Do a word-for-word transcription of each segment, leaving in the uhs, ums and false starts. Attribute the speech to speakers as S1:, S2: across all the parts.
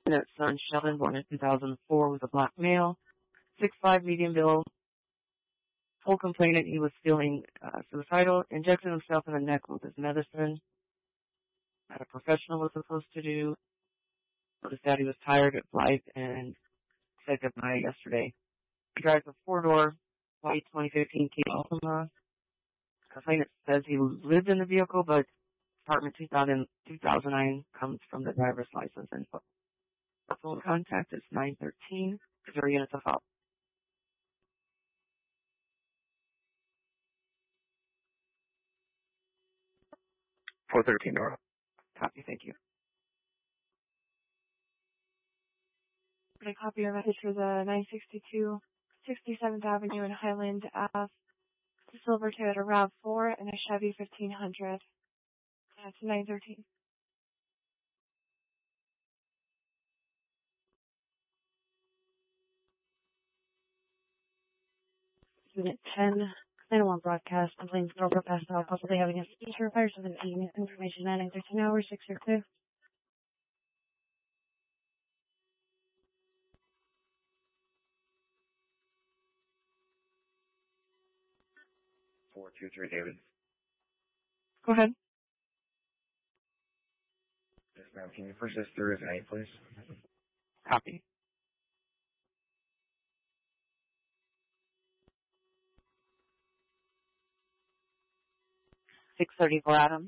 S1: Defendant's son, Sheldon, born in two thousand four, was a black male, six five, medium build. Told complainant he was feeling uh, suicidal, injected himself in the neck with his medicine that a professional was supposed to do. Noticed that he was tired of life and said goodbye yesterday. He drives a four-door white twenty fifteen Kia Altima. Complainant says he lived in the vehicle, but Department two thousand, two thousand nine comes from the driver's license info. The phone contact is nine thirteen, zero units of help.
S2: four thirteen, Nora.
S1: Copy, thank you.
S3: I'm going to copy your message for the nine sixty-two sixty-seventh Avenue in Highland Ave, the silver Toyota RAV four, and a Chevy fifteen hundred. That's nine thirteen.
S4: Unit ten, nine one broadcast, complaints girl passed out, possibly having a seizure, fire seventeen, information at nine thirteen hours, six or two.
S2: four two three, David.
S3: Go ahead.
S2: Yes, ma'am. Can you push this through as an eight, please?
S1: Copy. six thirty-four, Adam.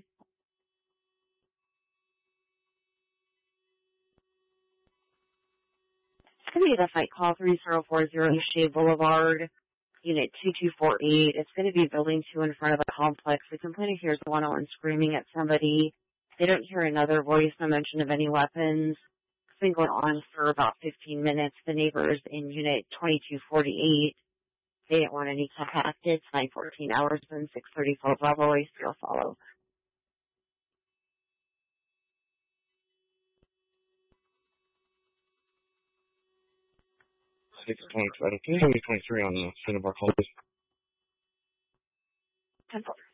S4: It's going to be the site call three zero four zero Shea Boulevard, unit two two four eight. It's going to be building two in front of a complex. The complainant hears one on screaming at somebody. They don't hear another voice, no mention of any weapons. It's been going on for about fifteen minutes. The neighbors in unit twenty-two forty-eight, they didn't want any contact. It's nine fourteen hours and six thirty-four Bravo A still follow.
S2: six twenty-two. Can you tell me twenty-three on the Cinnabar call, please?
S4: ten four.